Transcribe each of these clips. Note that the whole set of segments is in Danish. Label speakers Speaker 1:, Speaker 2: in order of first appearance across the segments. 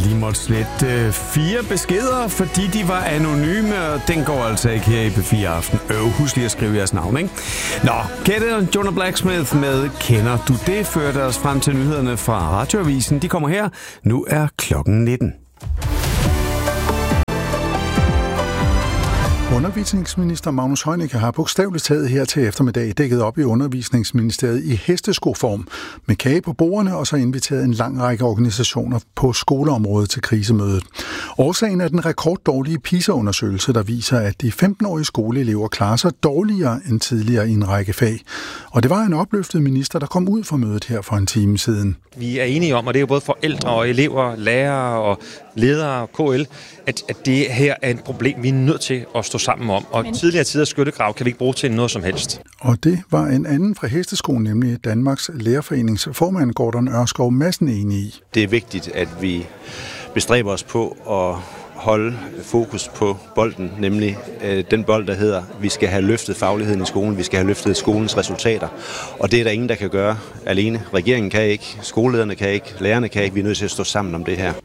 Speaker 1: lige måtte slette 4 beskeder, fordi de var anonyme, og den går altså ikke her i P4 Aften. Husk lige at skrive jeres navn, ikke? Nå, Kette og Jonah Blacksmith med Kender du det? Førte os frem til nyhederne fra Radioavisen. De kommer her. Nu er klokken 19.
Speaker 2: Undervisningsminister Magnus Heunicke har bogstaveligt taget her til eftermiddag dækket op i Undervisningsministeriet i hesteskoform med kage på bordene og så inviteret en lang række organisationer på skoleområdet til krisemødet. Årsagen er den rekorddårlige PISA-undersøgelse, der viser, at de 15-årige skoleelever klarer sig dårligere end tidligere i en række fag. Og det var en opløftet minister, der kom ud fra mødet her for en time siden.
Speaker 3: Vi er enige om, og det er jo både forældre og elever, lærere og ledere og KL, at det her er et problem, vi er nødt til at stå sammen om. Og tidligere tiders skyttegrav kan vi ikke bruge til noget som helst.
Speaker 2: Og det var en anden fra hesteskoen, nemlig Danmarks Lærerforenings formand Gordon Ørskov Madsen enig i.
Speaker 4: Det er vigtigt, at vi bestræber os på at holde fokus på bolden, nemlig den bold, der hedder, vi skal have løftet fagligheden i skolen, vi skal have løftet skolens resultater. Og det er der ingen, der kan gøre alene. Regeringen kan ikke, skolelederne kan ikke, lærerne kan ikke. Vi er nødt til at stå sammen om det her.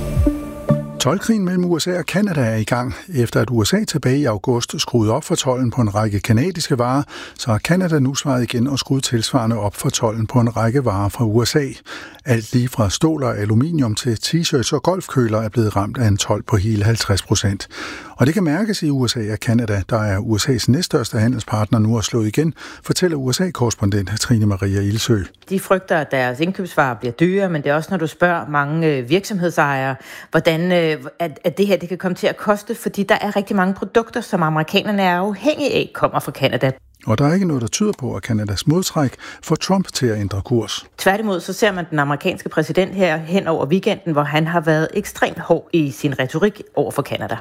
Speaker 2: Toldkrigen mellem USA og Canada er i gang. Efter at USA tilbage i august skruede op for tolden på en række kanadiske varer, så har Canada nu svaret igen og skruet tilsvarende op for tolden på en række varer fra USA. Alt lige fra stål og aluminium til t-shirts og golfkøler er blevet ramt af en told på hele 50%. Og det kan mærkes i USA og Canada, der er USA's næststørste handelspartner nu er slået igen, fortæller USA-korrespondent Trine Maria Ilsø.
Speaker 5: De frygter, at deres indkøbsvarer bliver dyre, men det er også, når du spørger mange virksomhedsejere, hvordan at det her det kan komme til at koste, fordi der er rigtig mange produkter, som amerikanerne er afhængige af, kommer fra Canada.
Speaker 2: Og der er ikke noget, der tyder på, at Kanadas modtræk får Trump til at ændre kurs.
Speaker 5: Tværtimod så ser man den amerikanske præsident her hen over weekenden, hvor han har været ekstremt hård i sin retorik over for Canada.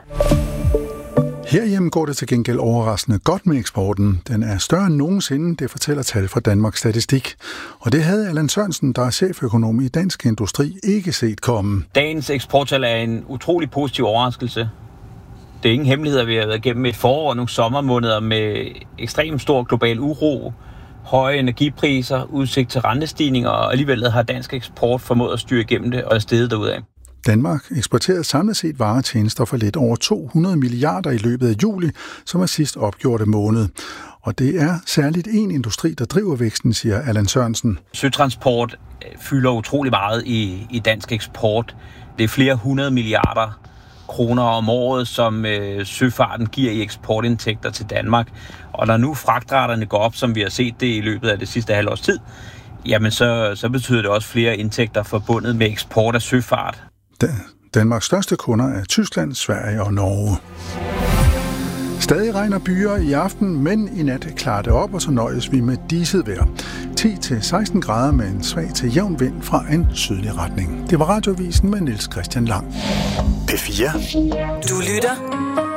Speaker 2: Herhjemme går det til gengæld overraskende godt med eksporten. Den er større end nogensinde, det fortæller tal fra Danmarks Statistik. Og det havde Allan Sørensen, der er cheføkonom i Dansk Industri, ikke set komme.
Speaker 6: Dagens eksporttal er en utrolig positiv overraskelse. Det er ingen hemmelighed, at vi har været igennem et forår og nogle sommermåneder med ekstremt stor global uro, høje energipriser, udsigt til rentestigninger, og alligevel har dansk eksport formået at styre igennem det og er steget derudaf.
Speaker 2: Danmark eksporterede samlet set varer og tjenester for lidt over 200 milliarder i løbet af juli, som er sidst opgjorte måned. Og det er særligt en industri, der driver væksten, siger Allan Sørensen.
Speaker 6: Søtransport fylder utrolig meget i dansk eksport. Det er flere 100 milliarder kroner om året, som søfarten giver i eksportindtægter til Danmark. Og når nu fragtraterne går op, som vi har set det i løbet af det sidste halvårs tid, jamen så betyder det også flere indtægter forbundet med eksport af søfart.
Speaker 2: Danmarks største kunder er Tyskland, Sverige og Norge. Stadig regner byer i aften, men i nat klarer det op, og så nøjes vi med diset vejr. 10-16 grader med en svag til jævn vind fra en sydlig retning. Det var Radioavisen med Niels Christian Lang.
Speaker 7: P4. Du lytter